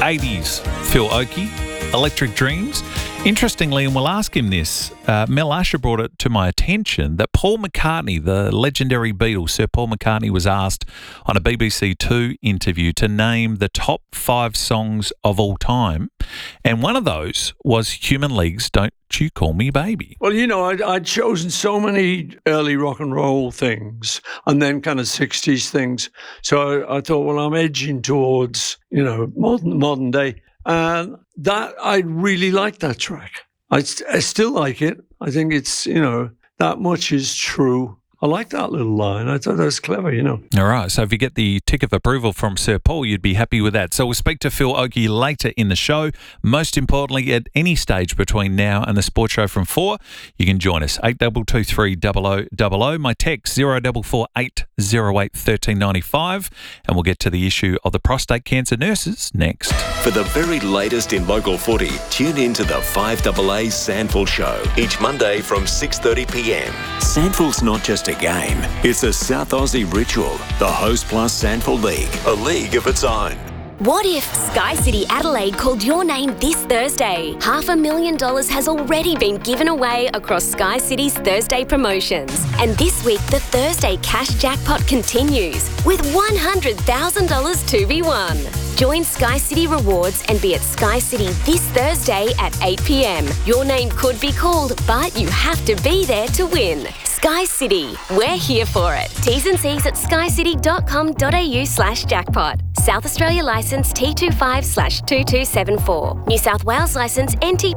80s Phil Oakey, Electric Dreams. Interestingly, and we'll ask him this, Mel Asher brought it to my attention that Paul McCartney, the legendary Beatle, Sir Paul McCartney, was asked on a BBC Two interview to name the top 5 songs of all time. And one of those was Human League's Don't You Call Me Baby. Well, you know, I'd chosen so many early rock and roll things and then kind of 60s things. So I thought, well, I'm edging towards, you know, modern day. And that, I really like that track. I still like it. I think it's, you know, that much is true. I like that little line. I thought that was clever, you know. All right. So if you get the tick of approval from Sir Paul, you'd be happy with that. So we'll speak to Phil Oakey later in the show. Most importantly, at any stage between now and the Sports Show from 4, you can join us. 8223 0000. My text 0448 08 1395. And we'll get to the issue of the prostate cancer nurses next. For the very latest in local footy, tune in to the 5AA Sandful Show each Monday from 6:30pm. Sandful's not just a game, it's a South Aussie ritual. The Host Plus Sandful League, a league of its own. What if Sky City Adelaide called your name this Thursday? $500,000 has already been given away across Sky City's Thursday promotions. And this week, the Thursday cash jackpot continues with $100,000 to be won. Join Sky City Rewards and be at Sky City this Thursday at 8pm. Your name could be called, but you have to be there to win. Sky City, we're here for it. T's and C's at skycity.com.au/jackpot. South Australia licence T25/2274. New South Wales licence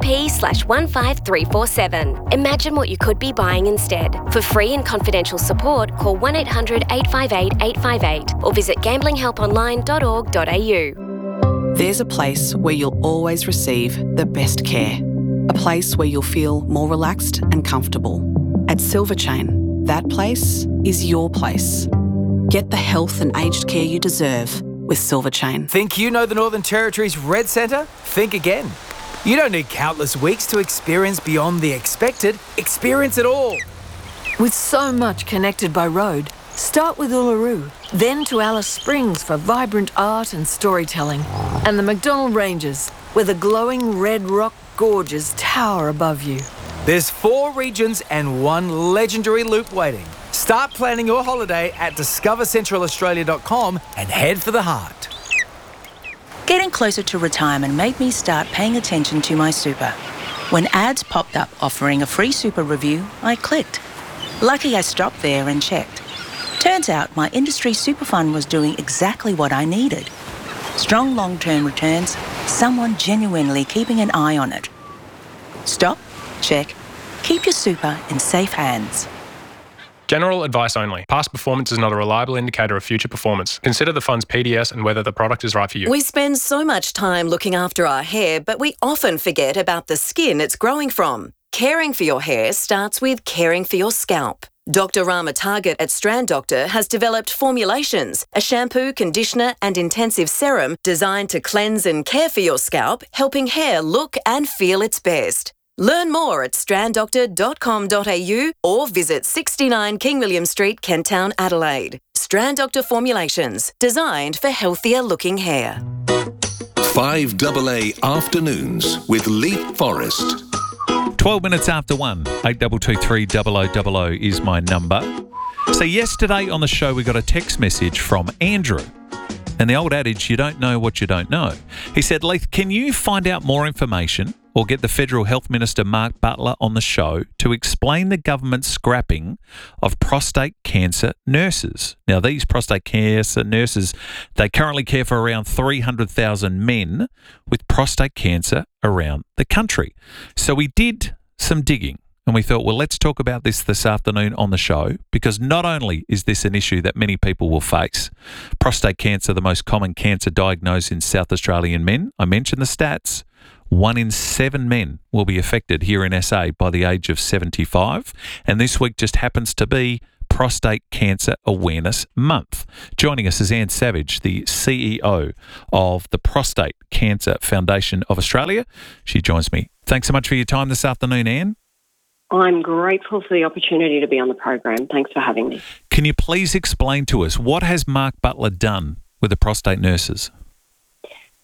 NTP/15347. Imagine what you could be buying instead. For free and confidential support, call 1-800-858-858 or visit gamblinghelponline.org.au. There's a place where you'll always receive the best care. A place where you'll feel more relaxed and comfortable. At Silverchain, that place is your place. Get the health and aged care you deserve with Silverchain. Think you know the Northern Territory's Red Centre? Think again. You don't need countless weeks to experience beyond the expected. Experience it all. With so much connected by road, start with Uluru, then to Alice Springs for vibrant art and storytelling, and the McDonnell Ranges, where the glowing red rock gorges tower above you. There's 4 regions and 1 legendary loop waiting. Start planning your holiday at discovercentralaustralia.com and head for the heart. Getting closer to retirement made me start paying attention to my super. When ads popped up offering a free super review, I clicked. Lucky I stopped there and checked. Turns out my industry super fund was doing exactly what I needed. Strong long-term returns, someone genuinely keeping an eye on it. Stop, check, keep your super in safe hands. General advice only. Past performance is not a reliable indicator of future performance. Consider the fund's PDS and whether the product is right for you. We spend so much time looking after our hair, but we often forget about the skin it's growing from. Caring for your hair starts with caring for your scalp. Dr. Rama Target at Strand Doctor has developed formulations, a shampoo, conditioner and intensive serum designed to cleanse and care for your scalp, helping hair look and feel its best. Learn more at stranddoctor.com.au or visit 69 King William Street, Kent Town, Adelaide. Strand Doctor formulations, designed for healthier looking hair. 5AA Afternoons with Leap Forest. 12 minutes after 1, 8223 0000 is my number. So yesterday on the show we got a text message from Andrew. And the old adage, you don't know what you don't know. He said, Leith, can you find out more information or get the Federal Health Minister Mark Butler on the show to explain the government's scrapping of prostate cancer nurses? Now, these prostate cancer nurses, they currently care for around 300,000 men with prostate cancer around the country. So we did some digging. And we thought, well, let's talk about this afternoon on the show, because not only is this an issue that many people will face, prostate cancer, the most common cancer diagnosed in South Australian men. I mentioned the stats. 1 in 7 men will be affected here in SA by the age of 75. And this week just happens to be Prostate Cancer Awareness Month. Joining us is Anne Savage, the CEO of the Prostate Cancer Foundation of Australia. She joins me. Thanks so much for your time this afternoon, Anne. I'm grateful for the opportunity to be on the program. Thanks for having me. Can you please explain to us, what has Mark Butler done with the prostate nurses?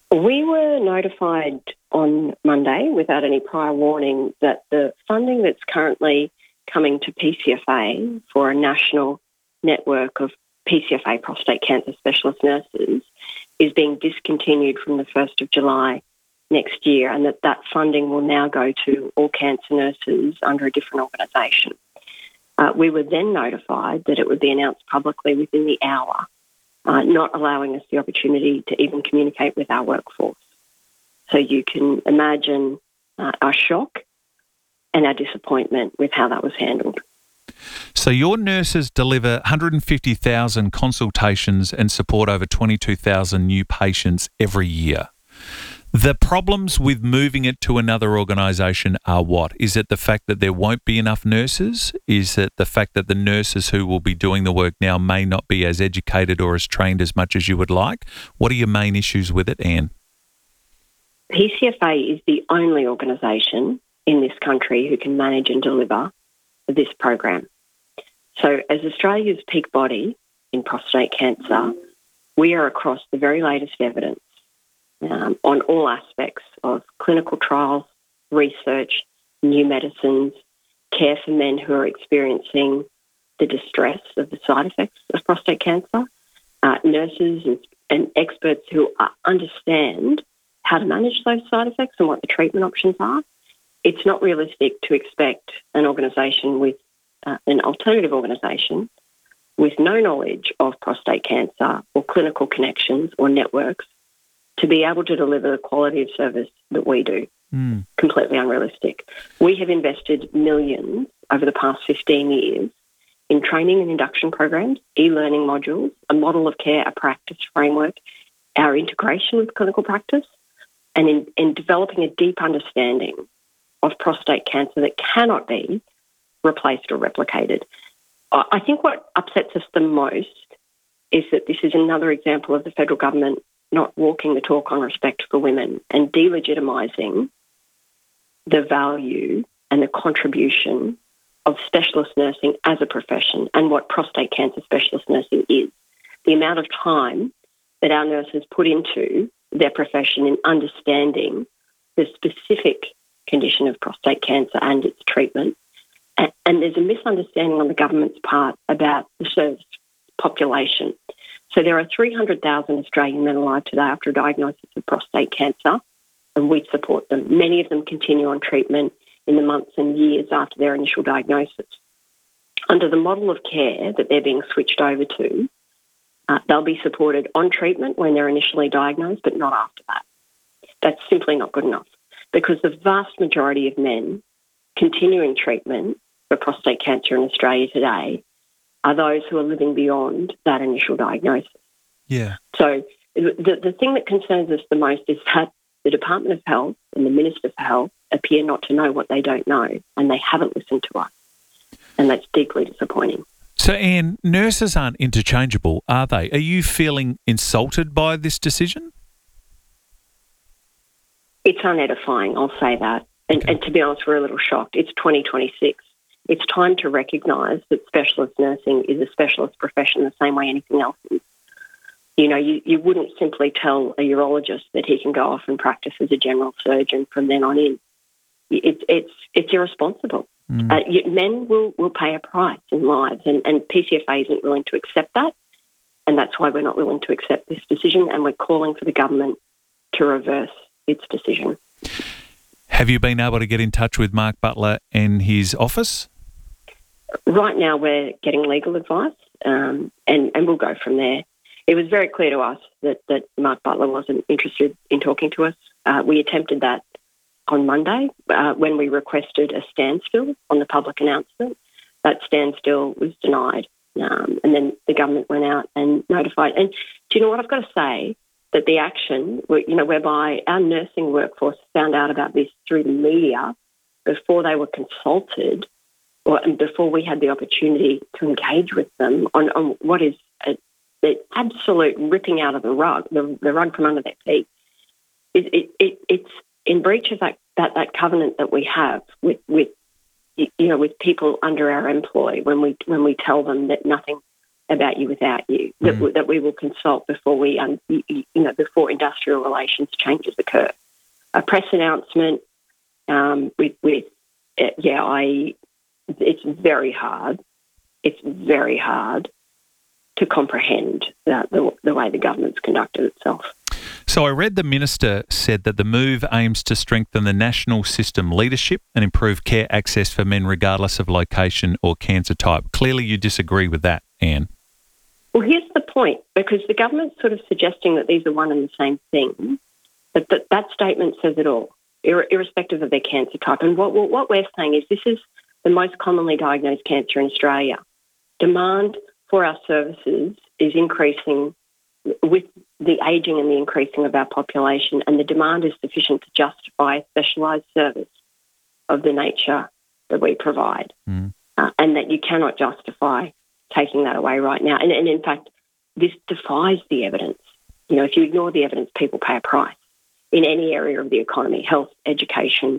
We were notified on Monday without any prior warning that the funding that's currently coming to PCFA for a national network of PCFA prostate cancer specialist nurses is being discontinued from the 1st of July next year, and that funding will now go to all cancer nurses under a different organisation. We were then notified that it would be announced publicly within the hour, not allowing us the opportunity to even communicate with our workforce. So you can imagine our shock and our disappointment with how that was handled. So your nurses deliver 150,000 consultations and support over 22,000 new patients every year. The problems with moving it to another organisation are what? Is it the fact that there won't be enough nurses? Is it the fact that the nurses who will be doing the work now may not be as educated or as trained as much as you would like? What are your main issues with it, Anne? PCFA is the only organisation in this country who can manage and deliver this program. So as Australia's peak body in prostate cancer, we are across the very latest evidence on all aspects of clinical trials, research, new medicines, care for men who are experiencing the distress of the side effects of prostate cancer, nurses and experts who understand how to manage those side effects and what the treatment options are. It's not realistic to expect an organisation with an alternative organisation with no knowledge of prostate cancer or clinical connections or networks to be able to deliver the quality of service that we do. Completely unrealistic. We have invested millions over the past 15 years in training and induction programs, e-learning modules, a model of care, a practice framework, our integration with clinical practice, and in developing a deep understanding of prostate cancer that cannot be replaced or replicated. I think what upsets us the most is that this is another example of the federal government not walking the talk on respect for women and delegitimising the value and the contribution of specialist nursing as a profession and what prostate cancer specialist nursing is. The amount of time that our nurses put into their profession in understanding the specific condition of prostate cancer and its treatment. And there's a misunderstanding on the government's part about the service population. So there are 300,000 Australian men alive today after a diagnosis of prostate cancer, and we support them. Many of them continue on treatment in the months and years after their initial diagnosis. Under the model of care that they're being switched over to, they'll be supported on treatment when they're initially diagnosed, but not after that. That's simply not good enough because the vast majority of men continuing treatment for prostate cancer in Australia today are those who are living beyond that initial diagnosis. Yeah. So the thing that concerns us the most is that the Department of Health and the Minister for Health appear not to know what they don't know, and they haven't listened to us. And that's deeply disappointing. So, Anne, nurses aren't interchangeable, are they? Are you feeling insulted by this decision? It's unedifying, I'll say that. And to be honest, we're a little shocked. It's 2026. It's time to recognise that specialist nursing is a specialist profession the same way anything else is. You know, you wouldn't simply tell a urologist that he can go off and practice as a general surgeon from then on in. It's irresponsible. Men will pay a price in lives, and PCFA isn't willing to accept that, and that's why we're not willing to accept this decision, and we're calling for the government to reverse its decision. Have you been able to get in touch with Mark Butler and his office? Right now we're getting legal advice, and we'll go from there. It was very clear to us that Mark Butler wasn't interested in talking to us. We attempted that on Monday when we requested a standstill on the public announcement. That standstill was denied, and then the government went out and notified. And do you know what? I've got to say that the action, whereby our nursing workforce found out about this through the media before they were consulted and before we had the opportunity to engage with them on what is the absolute ripping out of the rug from under their feet. It's in breach of that covenant that we have with people under our employ when we tell them that nothing about you without you, that we will consult before before industrial relations changes occur. A press announcement it's very hard. It's very hard to comprehend the way the government's conducted itself. So I read the minister said that the move aims to strengthen the national system leadership and improve care access for men regardless of location or cancer type. Clearly you disagree with that, Anne. Well, here's the point, because the government's sort of suggesting that these are one and the same thing, but that statement says it all, irrespective of their cancer type. And what we're saying is this is the most commonly diagnosed cancer in Australia. Demand for our services is increasing with the ageing and the increasing of our population, and the demand is sufficient to justify a specialised service of the nature that we provide, and that you cannot justify taking that away right now. And in fact, this defies the evidence. If you ignore the evidence, people pay a price in any area of the economy, health, education,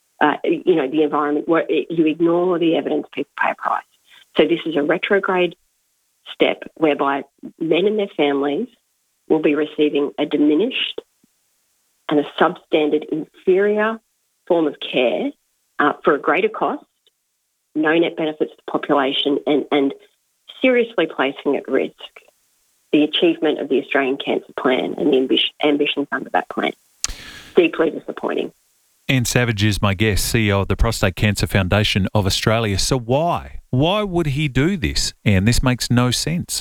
the environment. Where you ignore the evidence, people pay a price. So this is a retrograde step whereby men and their families will be receiving a diminished and a substandard inferior form of care for a greater cost, no net benefits to the population, and seriously placing at risk the achievement of the Australian Cancer Plan and the ambitions under that plan. Deeply disappointing. Anne Savage is my guest, CEO of the Prostate Cancer Foundation of Australia. So why? Why would he do this? Anne, this makes no sense.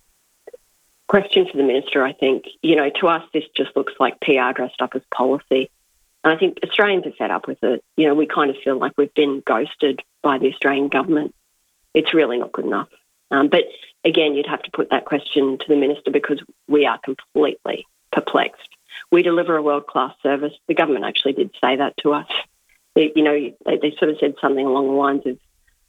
Question for the Minister, I think. To us, this just looks like PR dressed up as policy. And I think Australians are fed up with it. We kind of feel like we've been ghosted by the Australian government. It's really not good enough. But again, you'd have to put that question to the Minister, because we are completely perplexed. We deliver a world-class service. The government actually did say that to us. They sort of said something along the lines of,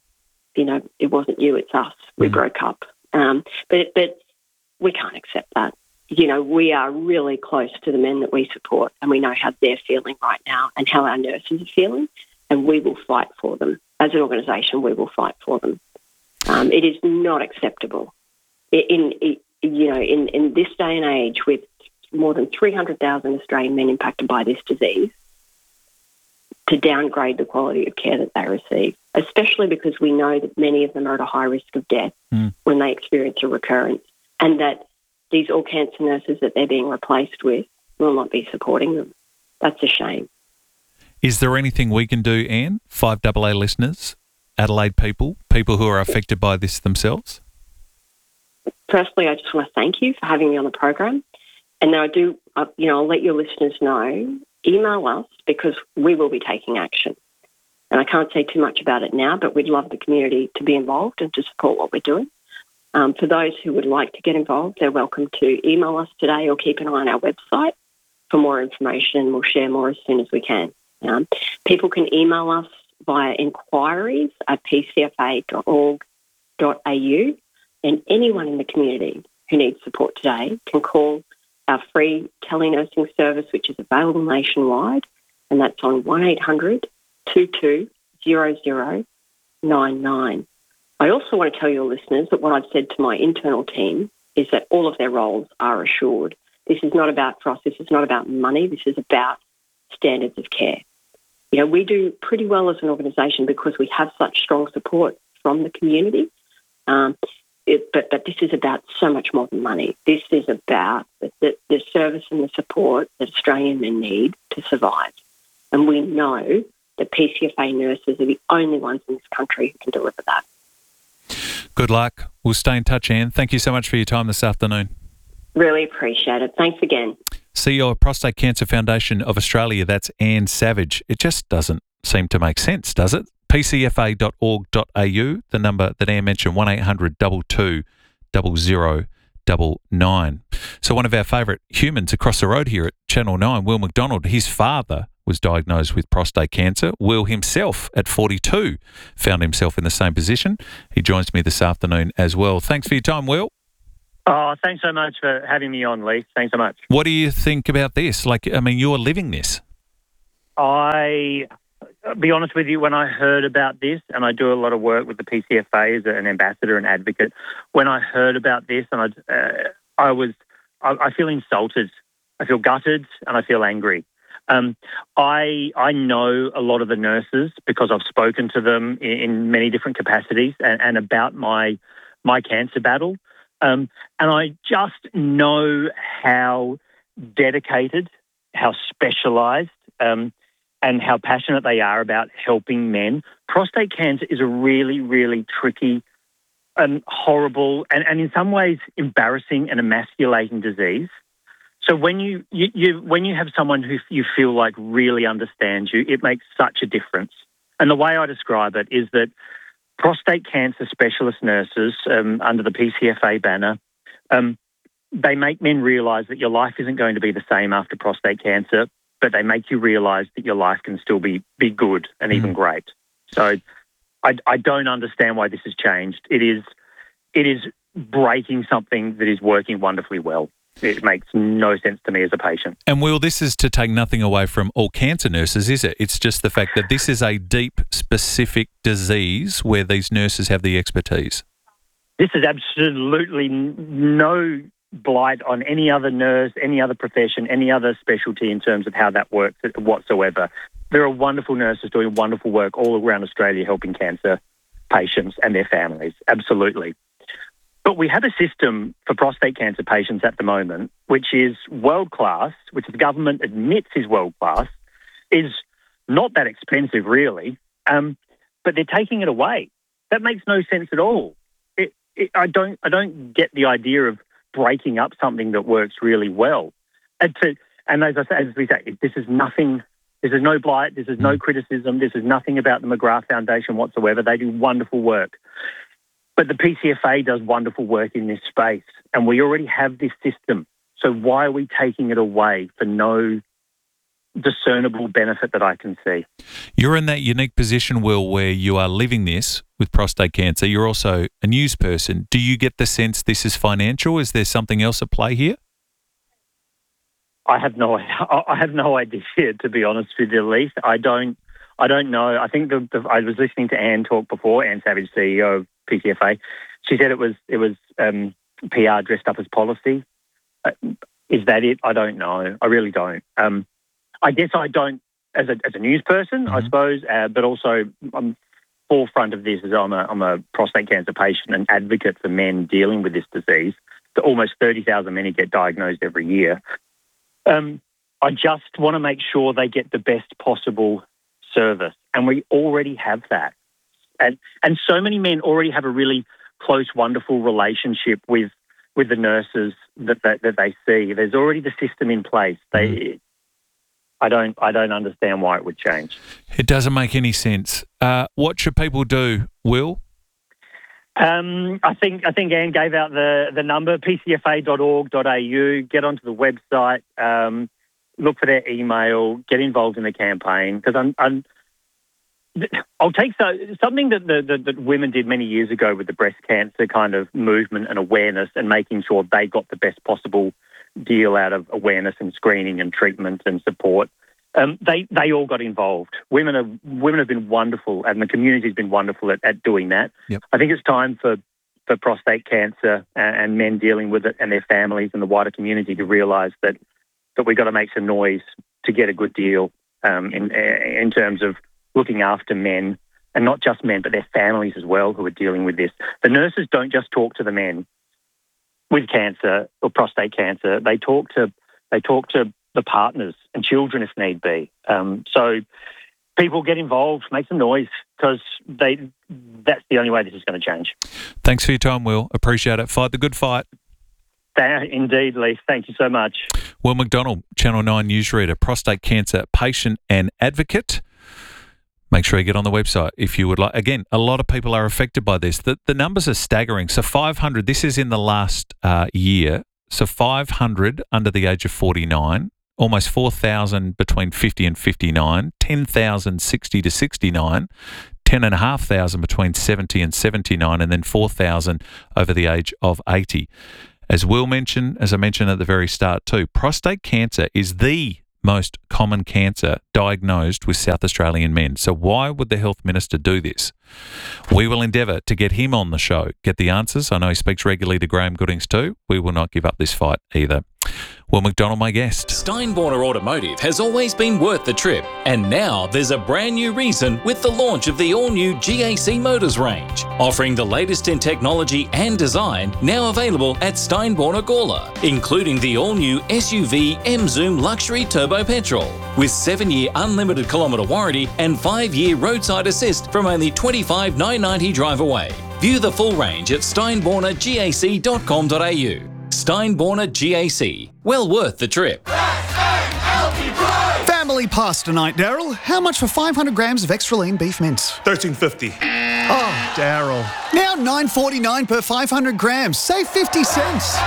it wasn't you, it's us. We broke up. But we can't accept that. We are really close to the men that we support, and we know how they're feeling right now and how our nurses are feeling, and we will fight for them. As an organisation, we will fight for them. It is not acceptable in this day and age, with more than 300,000 Australian men impacted by this disease, to downgrade the quality of care that they receive, especially because we know that many of them are at a high risk of death when they experience a recurrence, and that these all-cancer nurses that they're being replaced with will not be supporting them. That's a shame. Is there anything we can do, Anne, 5AA listeners, Adelaide people who are affected by this themselves? Firstly, I just want to thank you for having me on the program. And then I'll let your listeners know, email us, because we will be taking action. And I can't say too much about it now, but we'd love the community to be involved and to support what we're doing. For those who would like to get involved, they're welcome to email us today or keep an eye on our website for more information, and we'll share more as soon as we can. People can email us via inquiries@pcfa.org.au, and anyone in the community who needs support today can call our free telenursing service, which is available nationwide, and that's on 1800 22 0099. I also want to tell your listeners that what I've said to my internal team is that all of their roles are assured. This is not about, for us, this is not about money. This is about standards of care. We do pretty well as an organisation because we have such strong support from the community. But this is about so much more than money. This is about the service and the support that Australian men need to survive. And we know that PCFA nurses are the only ones in this country who can deliver that. Good luck. We'll stay in touch, Anne. Thank you so much for your time this afternoon. Really appreciate it. Thanks again. CEO of Prostate Cancer Foundation of Australia, that's Anne Savage. It just doesn't seem to make sense, does it? pcfa.org.au, the number that Anne mentioned, 1800 22 0099. So one of our favourite humans across the road here at Channel 9, Will McDonald, his father was diagnosed with prostate cancer. Will himself, at 42, found himself in the same position. He joins me this afternoon as well. Thanks for your time, Will. Oh, thanks so much for having me on, Lee. Thanks so much. What do you think about this? You're living this. I be honest with you, when I heard about this, and I do a lot of work with the PCFA as an ambassador and advocate, when I heard about this, and I feel insulted, I feel gutted, and I feel angry. I know a lot of the nurses because I've spoken to them in many different capacities and about my cancer battle. And I just know how dedicated, how specialised, and how passionate they are about helping men. Prostate cancer is a really, really tricky and horrible and in some ways embarrassing and emasculating disease. So when you have someone who you feel like really understands you, it makes such a difference. And the way I describe it is that prostate cancer specialist nurses under the PCFA banner, they make men realise that your life isn't going to be the same after prostate cancer, but they make you realise that your life can still be good and even great. So I don't understand why this has changed. It is breaking something that is working wonderfully well. It makes no sense to me as a patient. And Will, this is to take nothing away from all cancer nurses, is it? It's just the fact that this is a deep, specific disease where these nurses have the expertise. This is absolutely no blight on any other nurse, any other profession, any other specialty in terms of how that works whatsoever. There are wonderful nurses doing wonderful work all around Australia helping cancer patients and their families, absolutely. But we have a system for prostate cancer patients at the moment, which is world-class, which the government admits is world-class, is not that expensive really, but they're taking it away. That makes no sense at all. I don't get the idea of breaking up something that works really well. And as we say, this is nothing. This is no blight. This is no criticism. This is nothing about the McGrath Foundation whatsoever. They do wonderful work. But the PCFA does wonderful work in this space, and we already have this system. So why are we taking it away for no discernible benefit that I can see? You're in that unique position, Will, where you are living this with prostate cancer. You're also a news person. Do you get the sense this is financial? Is there something else at play here? I have no idea, to be honest with you, Leith. I don't know. I think I was listening to Anne talk before, Anne Savage, CEO of PCFA. She said it was PR dressed up as policy. Is that it? I don't know. I really don't. I guess I don't as a news person, I suppose, but also I'm forefront of this as I'm a prostate cancer patient and advocate for men dealing with this disease. So almost 30,000 men get diagnosed every year. I just want to make sure they get the best possible service, and we already have that. And so many men already have a really close, wonderful relationship with the nurses that they see. There's already the system in place. I don't understand why it would change. It doesn't make any sense. What should people do, Will? I think Anne gave out the number, pcfa.org.au. Get onto the website, look for their email, get involved in the campaign. Because I'll take something that women did many years ago with the breast cancer kind of movement and awareness and making sure they got the best possible deal out of awareness and screening and treatment and support. They all got involved. Women have been wonderful, and the community's been wonderful at doing that. Yep. I think it's time for prostate cancer and men dealing with it and their families and the wider community to realise that we've got to make some noise to get a good deal in terms of looking after men, and not just men, but their families as well who are dealing with this. The nurses don't just talk to the men with cancer or prostate cancer. They talk to the partners and children if need be. So people get involved, make some noise, because that's the only way this is going to change. Thanks for your time, Will. Appreciate it. Fight the good fight. Indeed, Lee. Thank you so much. Will McDonald, Channel 9 newsreader, prostate cancer patient and advocate. Make sure you get on the website if you would like. Again, a lot of people are affected by this. The numbers are staggering. So 500, this is in the last year. So 500 under the age of 49, almost 4,000 between 50 and 59, 10,000 60 to 69, 10,500 between 70 and 79, and then 4,000 over the age of 80. As Will mentioned, as I mentioned at the very start too, prostate cancer is the most common cancer diagnosed with South Australian men. So why would the Health Minister do this? We will endeavour to get him on the show, get the answers. I know he speaks regularly to Graham Goodings too. We will not give up this fight either. Will McDonald, my guest. Steinborner Automotive has always been worth the trip, and now there's a brand new reason with the launch of the all-new GAC Motors range, offering the latest in technology and design, now available at Steinborner Gawler, including the all-new SUV M-Zoom Luxury Turbo Petrol, with 7-year unlimited kilometre warranty and 5-year roadside assist from only $25,990 drive away. View the full range at steinbornergac.com.au. Steinborner GAC. Well worth the trip. Family pasta tonight, Daryl. How much for 500 grams of extra lean beef mince? $13.50. Oh, Daryl. Now $9.49 per 500 grams. Save 50 cents.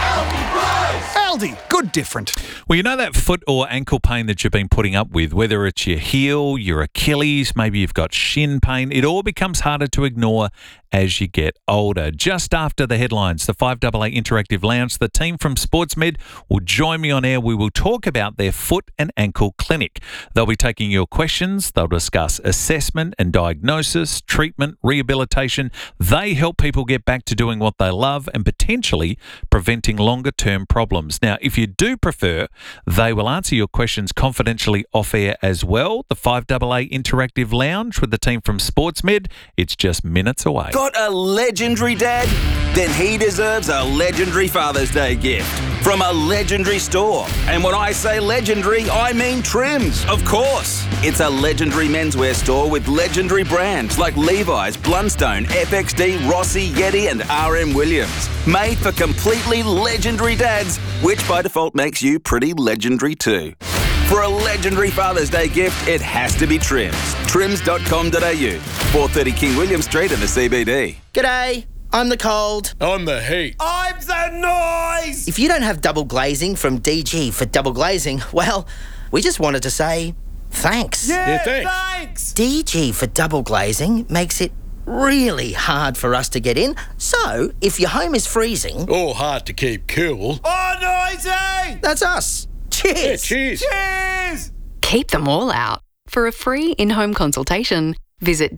Aldi, good different. Well, you know that foot or ankle pain that you've been putting up with, whether it's your heel, your Achilles, maybe you've got shin pain, it all becomes harder to ignore as you get older. Just after the headlines, the 5AA Interactive Lounge, the team from SportsMed will join me on air. We will talk about their foot and ankle clinic. They'll be taking your questions. They'll discuss assessment and diagnosis, treatment, rehabilitation. They help people get back to doing what they love and potentially preventing longer-term problems. Now, if you do prefer, they will answer your questions confidentially off-air as well. The 5AA Interactive Lounge with the team from SportsMed, it's just minutes away. Got a legendary dad? Then he deserves a legendary Father's Day gift from a legendary store. And when I say legendary, I mean Trims, of course. It's a legendary menswear store with legendary brands like Levi's, Blundstone, FXD, Rossi, Yeti and RM Williams. Made for completely legendary dads, which by default makes you pretty legendary too. For a legendary Father's Day gift, it has to be Trims. Trims.com.au, 430 King William Street in the CBD. G'day, I'm the cold. I'm the heat. I'm the noise! If you don't have double glazing from DG for double glazing, well, we just wanted to say thanks. Yeah, thanks. DG for double glazing makes it really hard for us to get in. So, if your home is freezing... or hard to keep cool... oh, noisy! That's us. Cheers! Yeah, cheers! Cheers! Keep them all out. For a free in-home consultation, visit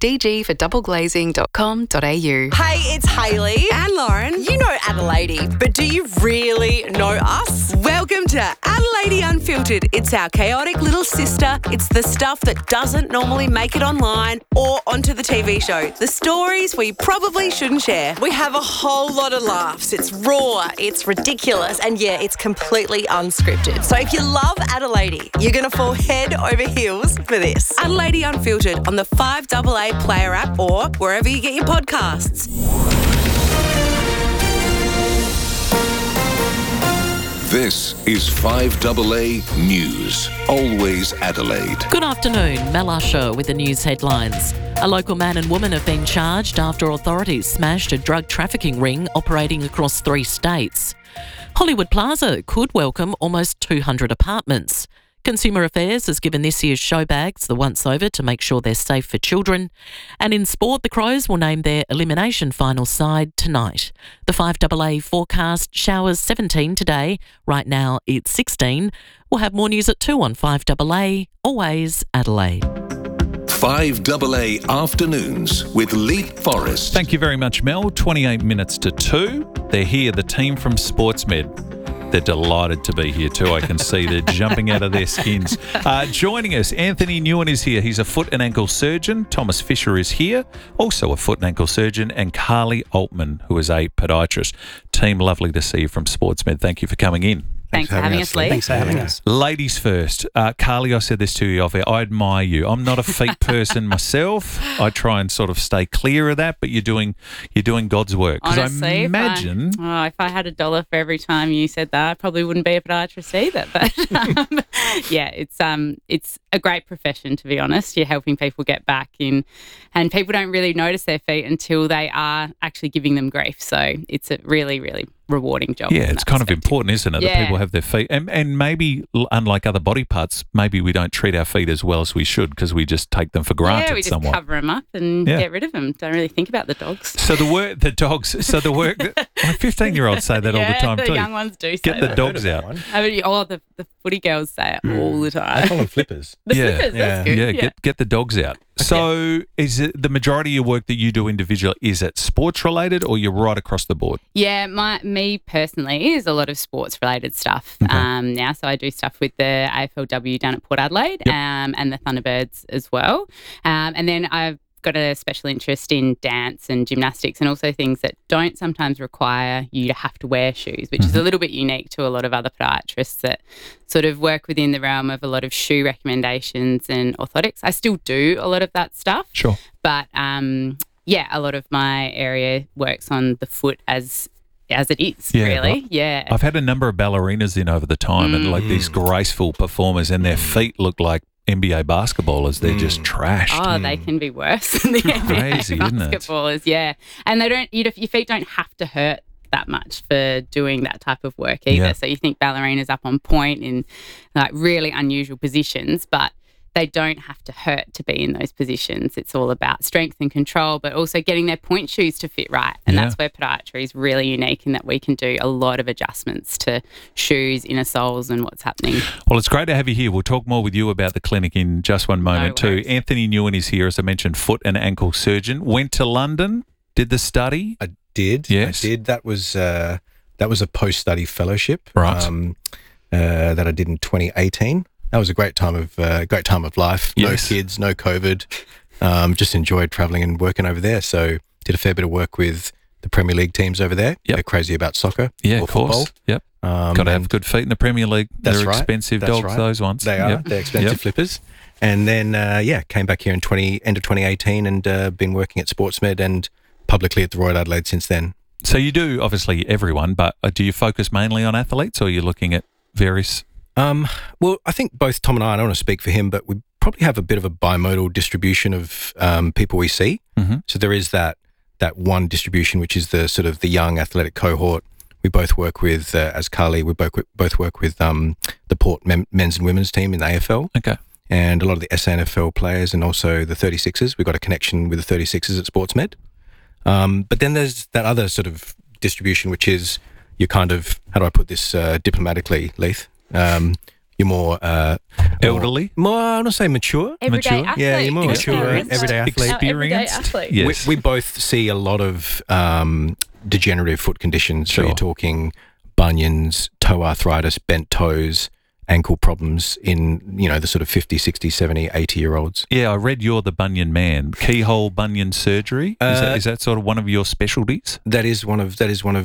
dgfordoubleglazing.com.au. Hey, it's Hayley and Lauren. You know Adelaide, but do you really know us? Welcome to Adelaide Unfiltered. It's our chaotic little sister. It's the stuff that doesn't normally make it online or onto the TV show. The stories we probably shouldn't share. We have a whole lot of laughs. It's raw, it's ridiculous, and yeah, it's completely unscripted. So if you love Adelaide, you're going to fall head over heels for this. Adelaide Unfiltered on the 5AA Player app or wherever you get your podcasts. This is 5AA News. Always Adelaide. Good afternoon. Mel Usher with the news headlines. A local man and woman have been charged after authorities smashed a drug trafficking ring operating across 3 states. Hollywood Plaza could welcome almost 200 apartments. Consumer Affairs has given this year's show bags the once-over to make sure they're safe for children. And in sport, the Crows will name their elimination final side tonight. The 5AA forecast showers 17 today. Right now it's 16. We'll have more news at 2 on 5AA. Always Adelaide. 5AA Afternoons with Leap Forest. Thank you very much, Mel. 28 minutes to 2. They're here, the team from SportsMed. They're delighted to be here too. I can see they're jumping out of their skins. Joining us, Anthony Newen is here. He's a foot and ankle surgeon. Thomas Fisher is here, also a foot and ankle surgeon. And Carly Altman, who is a podiatrist. Team, lovely to see you from SportsMed. Thank you for coming in. Thanks for having us, Lee. Thanks for having us. Ladies first. Carly, I said this to you off air. I admire you. I'm not a feet person myself. I try and sort of stay clear of that, but you're doing God's work. Honestly, I imagine... if I had $1 for every time you said that, I probably wouldn't be a podiatrist either. But yeah, it's a great profession, to be honest. You're helping people get back in, and people don't really notice their feet until they are actually giving them grief. So it's a really, really rewarding job. Yeah, it's kind of important, isn't it? That Yeah. people have their feet. And maybe, unlike other body parts, maybe we don't treat our feet as well as we should because we just take them for granted Yeah, we just somewhat. cover them up and Yeah. get rid of them. Don't really think about the dogs. So the dogs, my 15-year-olds say that all the time the too. young ones do say Get the that. dogs out. I mean, the footy girls say it all the time. I call them flippers. The flippers, that's good. Yeah, get the dogs out. So is it the majority of your work that you do individually, is it sports related or you're right across the board? Yeah, me personally is a lot of sports related stuff now. So I do stuff with the AFLW down at Port Adelaide and the Thunderbirds as well. And then I've got a special interest in dance and gymnastics and also things that don't sometimes require you to have to wear shoes, which is a little bit unique to a lot of other podiatrists that sort of work within the realm of a lot of shoe recommendations and orthotics. I still do a lot of that stuff. Sure. But a lot of my area works on the foot as it is, really. Right. Yeah. I've had a number of ballerinas in over the time and like these graceful performers and their feet look like NBA basketballers. They're just trashed. Oh, they can be worse than the Crazy, NBA isn't it? basketballers, yeah. And they don't. Your feet don't have to hurt that much for doing that type of work either. Yeah. So you think ballerinas up on point in like really unusual positions, but they don't have to hurt to be in those positions. It's all about strength and control, but also getting their point shoes to fit right. And that's where podiatry is really unique in that we can do a lot of adjustments to shoes, inner soles and what's happening. Well, it's great to have you here. We'll talk more with you about the clinic in just one moment too. Anthony Nguyen is here, as I mentioned, foot and ankle surgeon. Went to London, did the study. I did. Yes. I did. That was a post-study fellowship. Right. That I did in 2018. That was a great time of life. Yes. No kids, no COVID. Just enjoyed travelling and working over there. So did a fair bit of work with the Premier League teams over there. They're crazy about soccer. Yeah, or of course. football. Yep. Got to have good feet in the Premier League. That's They're right. expensive That's dogs, right. those ones. They are. Yep. They're expensive flippers. And then, came back here in end of 2018 and been working at Sportsmed and publicly at the Royal Adelaide since then. So you do, obviously, everyone, but do you focus mainly on athletes or are you looking at various... Well, I think both Tom and I don't want to speak for him, but we probably have a bit of a bimodal distribution of people we see. Mm-hmm. So there is that one distribution, which is the sort of the young athletic cohort. We both work with, as Carly, we both work with the Port men's and women's team in the AFL. Okay. And a lot of the SANFL players and also the 36ers. We've got a connection with the 36ers at Sportsmed. But then there's that other sort of distribution, which is you're kind of, how do I put this diplomatically, Leith? You're more elderly, more I want to say mature. Everyday mature. athlete. Yeah, you're more mature, everyday athlete. Everyday athlete. Yes. We both see a lot of degenerative foot conditions. So you're talking bunions, toe arthritis, bent toes, ankle problems in, the sort of 50, 60, 70, 80-year-olds. Yeah, I read you're the bunion man. Keyhole bunion surgery? Is that sort of one of your specialties? That is one of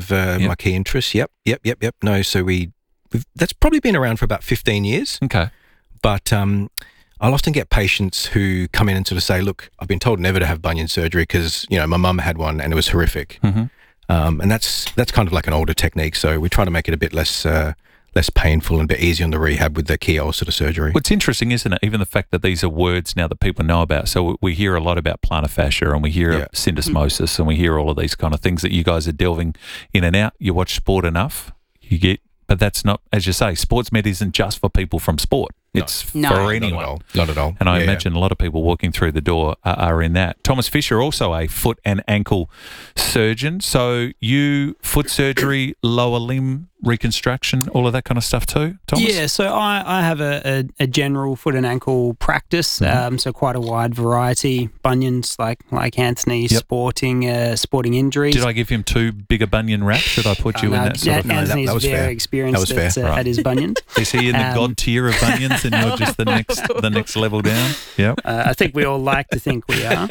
my key interests. Yep. No, so that's probably been around for about 15 years. Okay. But I'll often get patients who come in and sort of say, look, I've been told never to have bunion surgery because, my mum had one and it was horrific. Mm-hmm. And that's kind of like an older technique. So we try to make it a bit less painful and a bit easier on the rehab with the keyhole sort of surgery. Well, it's interesting, isn't it? Even the fact that these are words now that people know about. So we hear a lot about plantar fascia and we hear of syndesmosis and we hear all of these kind of things that you guys are delving in and out. You watch sport enough, but that's not, as you say, Sportsmed isn't just for people from sport. It's for anyone. Not at all. And I imagine a lot of people walking through the door are in that. Thomas Fisher, also a foot and ankle surgeon. So you, foot surgery, lower limb reconstruction, all of that kind of stuff too, Thomas? Yeah, so I have a general foot and ankle practice, so quite a wide variety. Bunions, like Anthony, sporting injuries. Did I give him too big a bunion rap? Should I put you in that sort of... Anthony's that was very fair. experienced at his bunions. Is he in the god tier of bunions and you're just the next level down? Yep. I think we all like to think we are.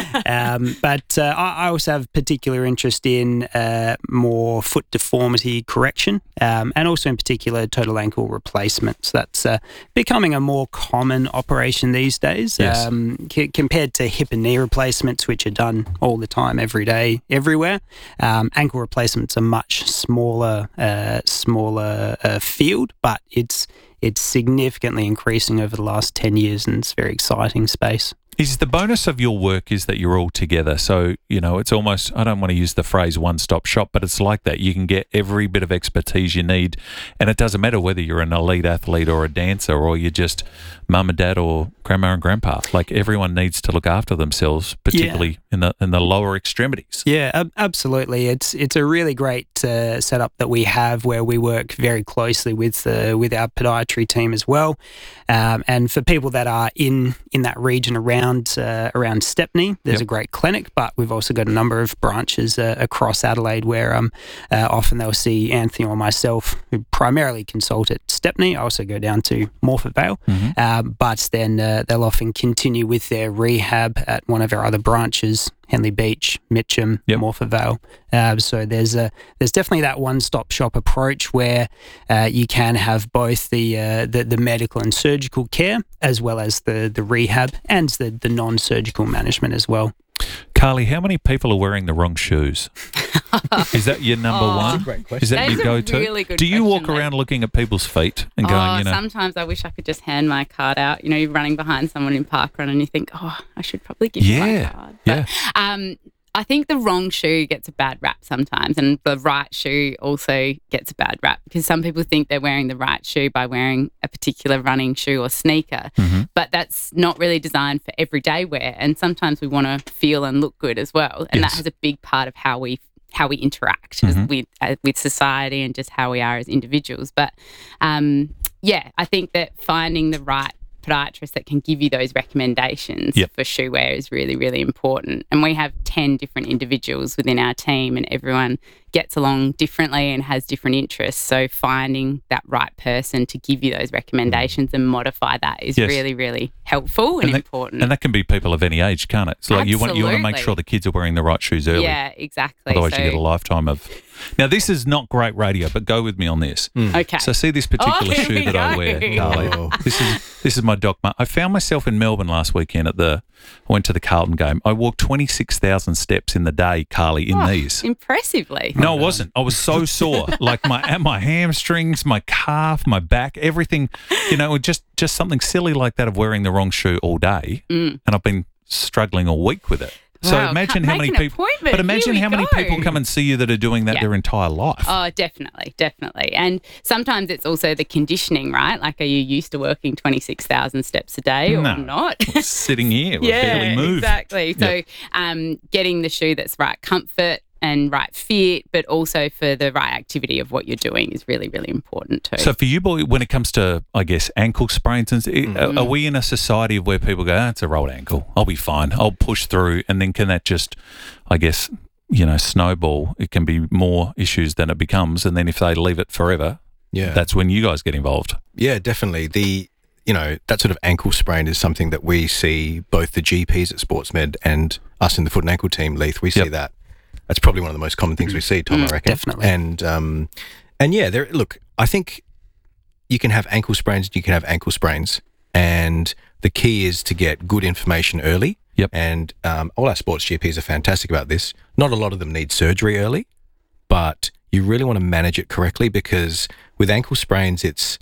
Yep. But I also have particular interest in more foot deformity correction. And also in particular total ankle replacements. That's becoming a more common operation these days compared to hip and knee replacements, which are done all the time, every day, everywhere. Ankle replacements are much smaller field, but it's it's significantly increasing over the last 10 years, and it's a very exciting space. Is the bonus of your work is that you're all together. So, it's almost, I don't want to use the phrase one-stop shop, but it's like that. You can get every bit of expertise you need, and it doesn't matter whether you're an elite athlete or a dancer or you're just mum and dad or grandma and grandpa. Like, everyone needs to look after themselves, particularly in the lower extremities. Yeah, absolutely. It's a really great setup that we have, where we work very closely with our podiatry team as well. And for people that are in that region around Stepney, there's a great clinic, but we've also got a number of branches across Adelaide where often they'll see Anthony or myself, who primarily consult at Stepney. I also go down to Morphett Vale, but then they'll often continue with their rehab at one of our other branches, Henley Beach, Mitcham, Morphett Vale. So there's definitely that one-stop shop approach where you can have both the medical and surgical care, as well as the rehab and the non-surgical management as well. Carly, how many people are wearing the wrong shoes? Is that your number one? That's a great question. Is that your go-to? Really good Do you question, walk around looking at people's feet and going, sometimes I wish I could just hand my card out. You're running behind someone in parkrun and you think, I should probably give you my card. But, I think the wrong shoe gets a bad rap sometimes, and the right shoe also gets a bad rap, because some people think they're wearing the right shoe by wearing a particular running shoe or sneaker, but that's not really designed for everyday wear. And sometimes we want to feel and look good as well, and that has a big part of how we interact with society and just how we are as individuals. But I think that finding the right podiatrist that can give you those recommendations for shoe wear is really, really important. And we have 10 different individuals within our team, and everyone gets along differently and has different interests. So finding that right person to give you those recommendations and modify that is really, really helpful and important. And that can be people of any age, can't it? So like you want to make sure the kids are wearing the right shoes early. Yeah, exactly. Otherwise you get a lifetime of... Now, this is not great radio, but go with me on this. Okay. So see this particular shoe that I wear, Carly. This is my Doc Martens. I found myself in Melbourne last weekend I went to the Carlton game. I walked 26,000 steps in the day, Carly, in these. Impressively. No, it wasn't. I was so sore. Like my hamstrings, my calf, my back, everything, just something silly like that of wearing the wrong shoe all day. And I've been struggling all week with it. So imagine how many people. But imagine how many people come and see you that are doing that their entire life. Oh, definitely. And sometimes it's also the conditioning, right? Like, are you used to working 26,000 steps a day or not? Sitting here, we barely move. Exactly. So, getting the shoe that's right comfort and right fit, but also for the right activity of what you're doing is really, really important too. So for you, boy, when it comes to, I guess, ankle sprains, are we in a society of where people go, it's a rolled ankle, I'll be fine, I'll push through, and then can that just, I guess, snowball? It can be more issues than it becomes, and then if they leave it forever, that's when you guys get involved. Yeah, definitely. That sort of ankle sprain is something that we see both the GPs at SportsMed and us in the foot and ankle team, Leith, we see that. That's probably one of the most common things we see, Tom, I reckon. Definitely. And look, I think you can have ankle sprains, you can have ankle sprains, and the key is to get good information early. And all our sports GPs are fantastic about this. Not a lot of them need surgery early, but you really want to manage it correctly, because with ankle sprains, it's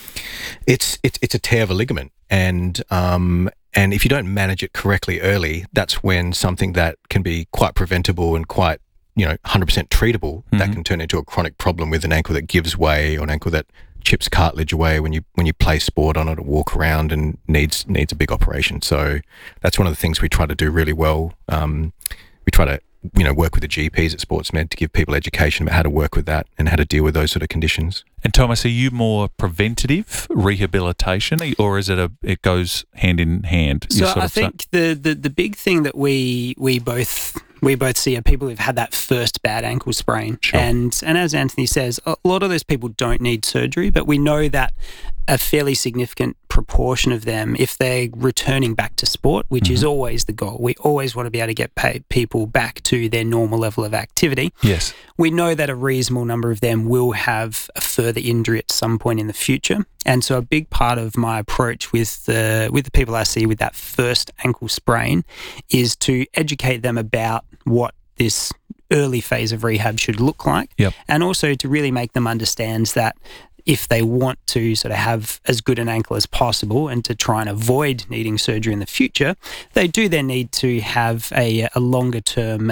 a tear of a ligament, and if you don't manage it correctly early, that's when something that can be quite preventable and quite 100% treatable, that can turn into a chronic problem with an ankle that gives way, or an ankle that chips cartilage away when you play sport on it or walk around, and needs a big operation. So that's one of the things we try to do really well. We try to work with the GPs at SportsMed to give people education about how to work with that and how to deal with those sort of conditions. And Thomas, are you more preventative rehabilitation, or is it goes hand in hand? So I think the big thing that we both see are people who've had that first bad ankle sprain. Sure. And as Anthony says, a lot of those people don't need surgery, but we know that a fairly significant proportion of them, if they're returning back to sport, which is always the goal, we always want to be able to get people back to their normal level of activity. Yes. We know that a reasonable number of them will have a further injury at some point in the future. And so a big part of my approach with the people I see with that first ankle sprain is to educate them about what this early phase of rehab should look like, and also to really make them understand that if they want to sort of have as good an ankle as possible and to try and avoid needing surgery in the future, they do then need to have a longer term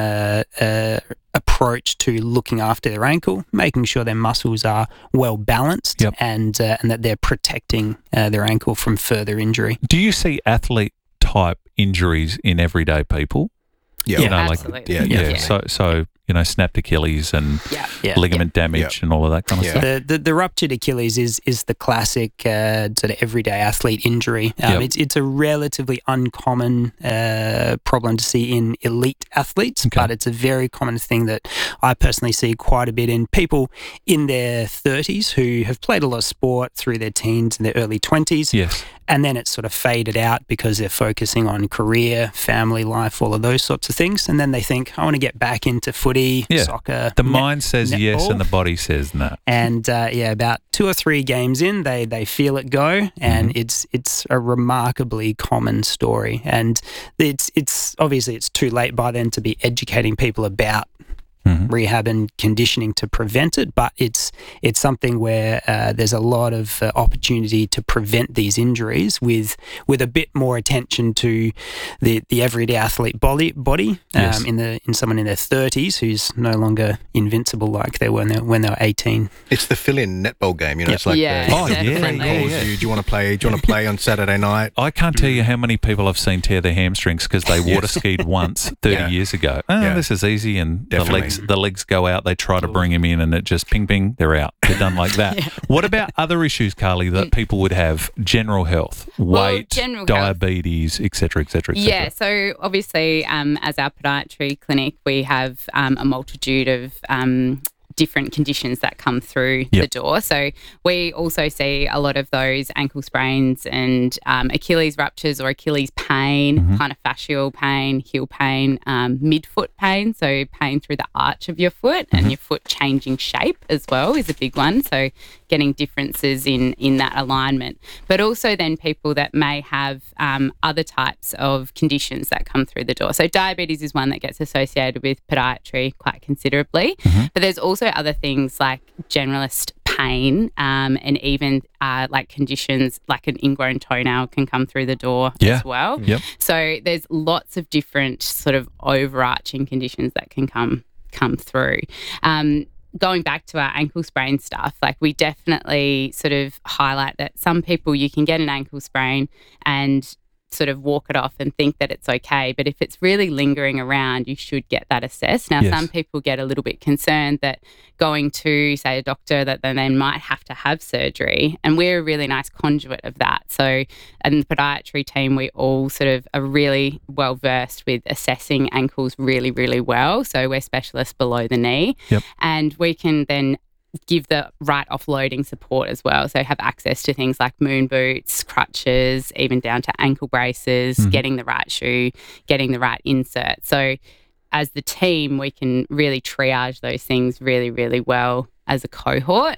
approach to looking after their ankle, making sure their muscles are well balanced and that they're protecting their ankle from further injury. Do you see athlete type injuries in everyday people? Yeah, you know, absolutely. Like, So snapped Achilles and ligament damage and all of that kind of stuff. The ruptured Achilles is the classic sort of everyday athlete injury. It's a relatively uncommon problem to see in elite athletes, but it's a very common thing that I personally see quite a bit in people in their 30s who have played a lot of sport through their teens and their early 20s. Yes. And then it's sort of faded out because they're focusing on career, family life, all of those sorts of things. And then they think, I want to get back into footy, soccer. The mind says netball. yes and the body says no. And about 2 or 3 games in, they feel it go, and it's a remarkably common story. And it's obviously it's too late by then to be educating people about rehab and conditioning to prevent it, but it's something where there's a lot of opportunity to prevent these injuries with a bit more attention to the everyday athlete body in someone in their 30s who's no longer invincible like they were when they were 18. It's the fill-in netball game, you know. It's like friend calls you. Do you want to play? Do you want to play on Saturday night? I can't tell you how many people I've seen tear their hamstrings because they water skied once 30 years ago. This is easy, and the legs go out. They try to bring him in, and it just ping, ping, they're out. They're done like that. What about other issues, Carly, that people would have? General health, weight, diabetes, etc., etc., etc. Yeah, so obviously as our podiatry clinic, we have a multitude of different conditions that come through the door. So we also see a lot of those ankle sprains and Achilles ruptures or Achilles pain, kind of fascial pain, heel pain, midfoot pain, so pain through the arch of your foot and your foot changing shape as well is a big one. So getting differences in that alignment. But also then people that may have other types of conditions that come through the door. So diabetes is one that gets associated with podiatry quite considerably. But there's also other things like generalist pain and even like conditions like an ingrown toenail can come through the door as well. So there's lots of different sort of overarching conditions that can come through. Going back to our ankle sprain stuff, like we definitely sort of highlight that some people you can get an ankle sprain and sort of walk it off and think that it's okay. But if it's really lingering around, you should get that assessed. Now, some people get a little bit concerned that going to, say, a doctor that then they might have to have surgery. And we're a really nice conduit of that. So in the podiatry team, we all sort of are really well versed with assessing ankles really, really well. So we're specialists below the knee. And we can then give the right offloading support as well. So have access to things like moon boots, crutches, even down to ankle braces, getting the right shoe, getting the right insert. So as the team, we can really triage those things really, really well as a cohort.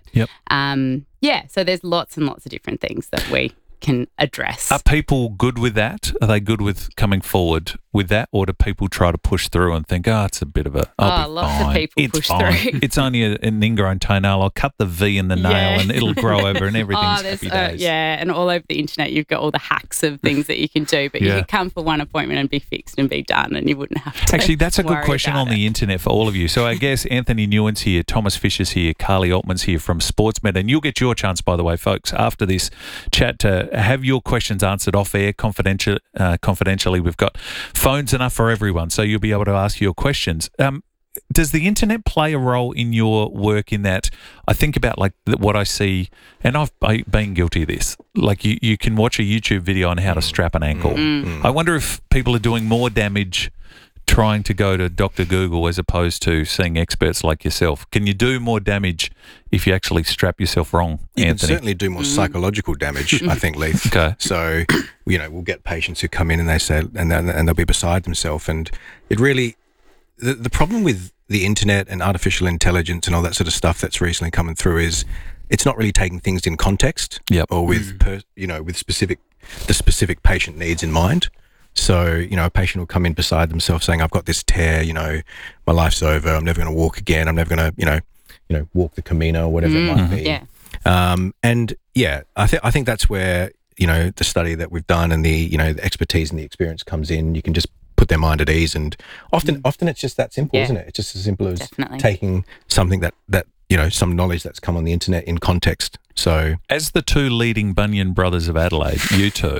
So there's lots and lots of different things that we can address. Are people good with that? Are they good with coming forward with that, or do people try to push through and think, it's a bit of a lots of people push through. It's only an ingrown toenail. I'll cut the V in the nail and it'll grow over and everything's happy days. And all over the internet you've got all the hacks of things that you can do, but you could come for one appointment and be fixed and be done, and you wouldn't have to. Actually, that's a good question on the internet for all of you. So I guess Anthony Newen's here, Thomas Fisher's here, Carly Altman's here from SportsMed, and you'll get your chance, by the way, folks, after this chat to have your questions answered off air confidentially. We've got phones enough for everyone, so you'll be able to ask your questions. Does the internet play a role in your work in that? I think about like what I see, and I've been guilty of this. Like you can watch a YouTube video on how to strap an ankle. I wonder if people are doing more damage trying to go to Dr. Google as opposed to seeing experts like yourself. Can you do more damage if you actually strap yourself wrong, You Anthony? can certainly do more psychological damage, I think, Leith. Okay. So, we'll get patients who come in and they say, and they'll be beside themselves. And it really, the problem with the internet and artificial intelligence and all that sort of stuff that's recently coming through is it's not really taking things in context or with, with the specific patient needs in mind. So, a patient will come in beside themselves saying, I've got this tear, my life's over, I'm never going to walk again, I'm never going to, walk the Camino or whatever it might be. And yeah, I think that's where, the study that we've done and the expertise and the experience comes in. You can just put their mind at ease, and often it's just that simple, isn't it? It's just as simple as taking something that some knowledge that's come on the internet in context. So, as the two leading bunion brothers of Adelaide, you two,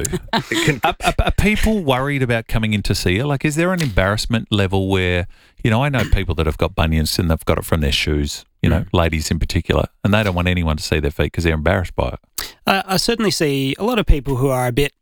are people worried about coming in to see you? Like, is there an embarrassment level where, I know people that have got bunions and they've got it from their shoes, ladies in particular, and they don't want anyone to see their feet because they're embarrassed by it. I certainly see a lot of people who are a bit,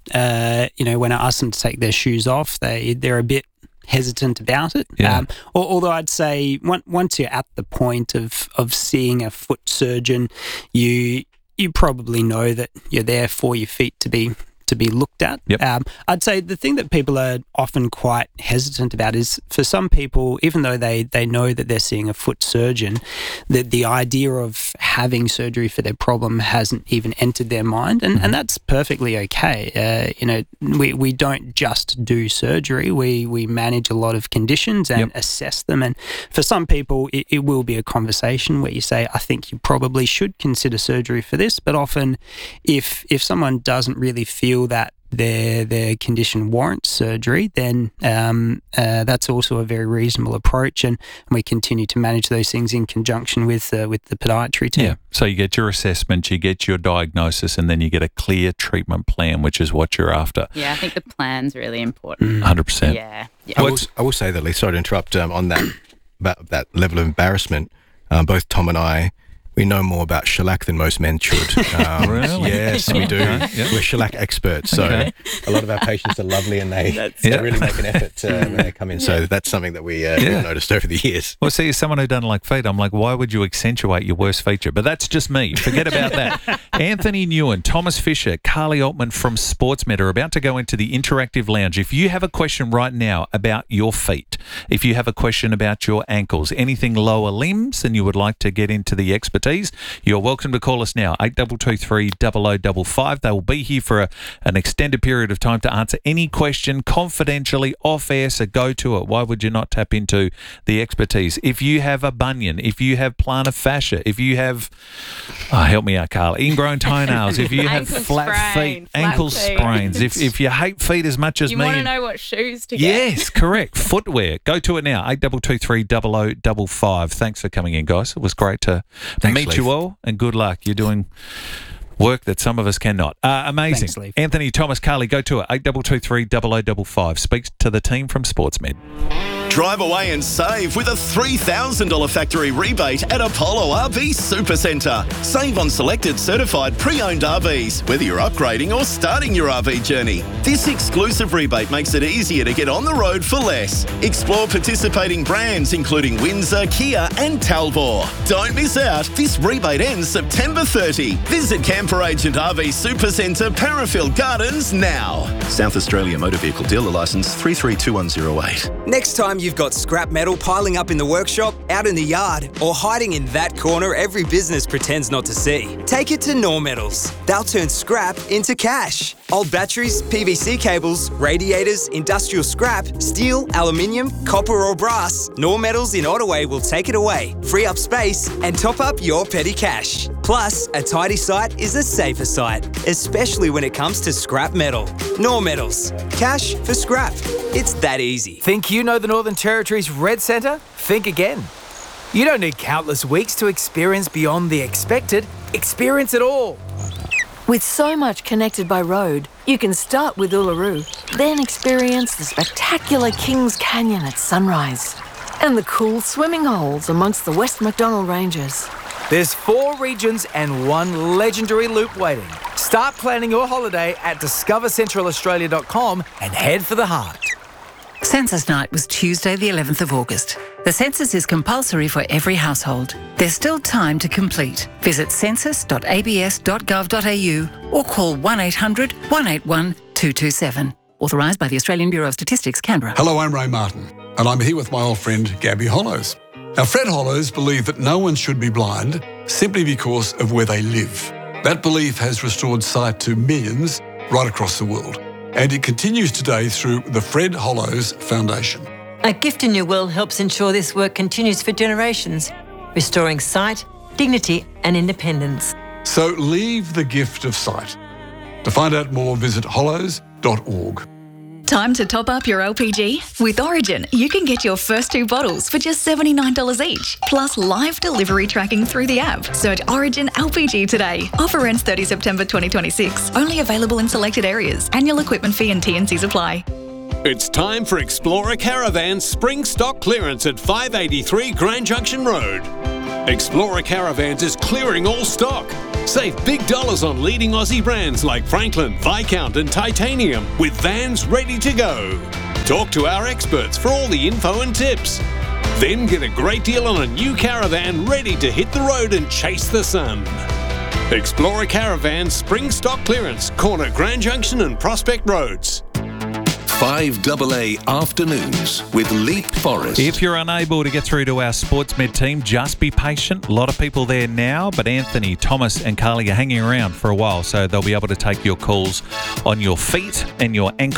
when I ask them to take their shoes off, they're a bit hesitant about it. Yeah. Although I'd say once you're at the point of seeing a foot surgeon, you probably know that you're there for your feet to be looked at. Yep. I'd say the thing that people are often quite hesitant about is, for some people, even though they know that they're seeing a foot surgeon, that the idea of having surgery for their problem hasn't even entered their mind, and that's perfectly okay. We don't just do surgery. We manage a lot of conditions and assess them, and for some people it will be a conversation where you say, I think you probably should consider surgery for this, but often if someone doesn't really feel that their condition warrants surgery, then that's also a very reasonable approach, and we continue to manage those things in conjunction with the podiatry team. Yeah, so you get your assessment, you get your diagnosis, and then you get a clear treatment plan, which is what you're after. Yeah, I think the plan's really important. 100%. Yeah. I will say that, Lee, sorry to interrupt, on that level of embarrassment, both Tom and I, we know more about shellac than most men should. Really? Yes, we do. Okay, yep. We're shellac experts, so a lot of our patients are lovely, and they really make an effort when they come in. So that's something that we noticed over the years. Well, see, as someone who doesn't like feet, I'm like, why would you accentuate your worst feature? But that's just me. Forget about that. Anthony Nguyen, Thomas Fisher, Carly Altman from SportsMed are about to go into the interactive lounge. If you have a question right now about your feet, if you have a question about your ankles, anything lower limbs, and you would like to get into the expertise, you're welcome to call us now, 8223 0055. They will be here for an extended period of time to answer any question confidentially off air, so go to it. Why would you not tap into the expertise? If you have a bunion, if you have plantar fascia, if you have, help me out, Carla, ingrown toenails, if you have flat feet, ankle sprains, if you hate feet as much as me. You want to know what shoes to get? Yes, correct. Footwear. Go to it now, 8223 0055. Thanks for coming in, guys. It was great to meet you all, and good luck. You're doing work that some of us cannot. Amazing. Thanks, Anthony, Thomas, Carly, go to it, 8223 0055. Speak to the team from SportsMed. Drive away and save with a $3,000 factory rebate at Apollo RV Supercentre. Save on selected certified pre-owned RVs, whether you're upgrading or starting your RV journey. This exclusive rebate makes it easier to get on the road for less. Explore participating brands including Windsor, Kia and Talbot. Don't miss out. This rebate ends September 30. Visit Camper Agent RV Supercentre, Parafield Gardens now. South Australia Motor Vehicle Dealer Licence 332108. Next time you've got scrap metal piling up in the workshop, out in the yard, or hiding in that corner every business pretends not to see, take it to Nor Metals. They'll turn scrap into cash. Old batteries, PVC cables, radiators, industrial scrap, steel, aluminium, copper or brass, Nor Metals in Ottaway will take it away, free up space and top up your petty cash. Plus, a tidy site is a safer site, especially when it comes to scrap metal. Nor Metals. Cash for scrap. It's that easy. Think you know the Northern Territory's Red Centre? Think again. You don't need countless weeks to experience beyond the expected. Experience it all. With so much connected by road, you can start with Uluru, then experience the spectacular Kings Canyon at sunrise and the cool swimming holes amongst the West MacDonnell Ranges. There's 4 regions and 1 legendary loop waiting. Start planning your holiday at discovercentralaustralia.com and head for the heart. Census night was Tuesday the 11th of August. The census is compulsory for every household. There's still time to complete. Visit census.abs.gov.au or call 1800 181 227. Authorised by the Australian Bureau of Statistics, Canberra. Hello, I'm Ray Martin, and I'm here with my old friend Gabby Hollows. Now, Fred Hollows believe that no one should be blind simply because of where they live. That belief has restored sight to millions right across the world, and it continues today through the Fred Hollows Foundation. A Gift in Your Will helps ensure this work continues for generations, restoring sight, dignity and independence. So leave the gift of sight. To find out more, visit hollows.org. Time to top up your LPG? With Origin, you can get your first 2 bottles for just $79 each, plus live delivery tracking through the app. Search Origin LPG today. Offer ends 30 September 2026. Only available in selected areas. Annual equipment fee and T&Cs apply. It's time for Explorer Caravan's spring stock clearance at 583 Grand Junction Road. Explorer Caravans is clearing all stock. Save big dollars on leading Aussie brands like Franklin, Viscount and Titanium with vans ready to go. Talk to our experts for all the info and tips. Then get a great deal on a new caravan ready to hit the road and chase the sun. Explorer Caravan spring stock clearance, corner Grand Junction and Prospect Roads. 5AA Afternoons with Leap Forrest. If you're unable to get through to our Sportsmed team, just be patient. A lot of people there now, but Anthony, Thomas and Carly are hanging around for a while, so they'll be able to take your calls on your feet and your ankle